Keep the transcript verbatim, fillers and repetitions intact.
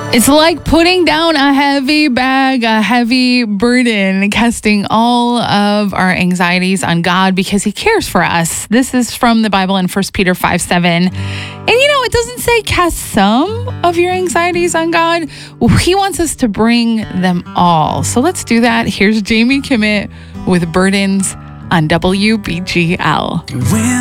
It's like putting down a heavy bag, a heavy burden, casting all of our anxieties on God because he cares for us. This is from the Bible in First Peter five seven. And you know, it doesn't say cast some of your anxieties on God. He wants us to bring them all. So let's do that. Here's Jamie Kimmett with Burdens on W B G L.